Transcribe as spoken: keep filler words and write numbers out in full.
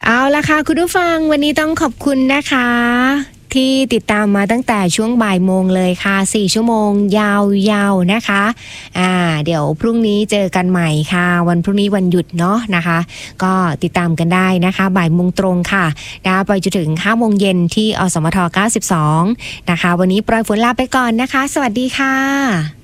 เอาละค่ะคุณผู้ฟังวันนี้ต้องขอบคุณนะคะที่ติดตามมาตั้งแต่ช่วงบ่ายโมงเลยค่ะสี่ชั่วโมงยาวๆนะคะอ่าเดี๋ยวพรุ่งนี้เจอกันใหม่ค่ะวันพรุ่งนี้วันหยุดเนาะนะคะก็ติดตามกันได้นะคะบ่ายโมงตรงค่ะนะไปจนถึงห้าโมงเย็นที่อสมทเก้าสิบสองนะคะวันนี้ปล่อยฝนลาไปก่อนนะคะสวัสดีค่ะ